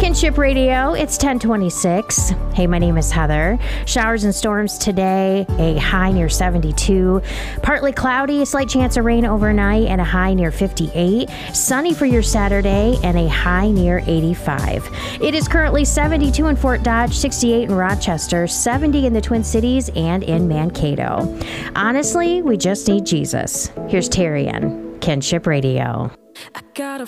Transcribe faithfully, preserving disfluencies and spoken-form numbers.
Kinship Radio, it's ten twenty-six. Hey, my name is Heather. Showers and storms today, a high near seventy-two. Partly cloudy, a slight chance of rain overnight, and a high near fifty-eight. Sunny for your Saturday, and a high near eighty-five. It is currently seventy-two in Fort Dodge, sixty-eight in Rochester, seventy in the Twin Cities, and in Mankato. Honestly, we just need Jesus. Here's Terry on Kinship Radio. I got a